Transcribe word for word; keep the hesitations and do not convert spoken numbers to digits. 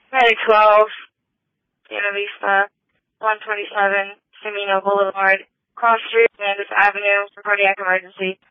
Medic twelve, Santa Vista, one twenty-seven, Semino Boulevard, cross street, Landis Avenue, for cardiac emergency.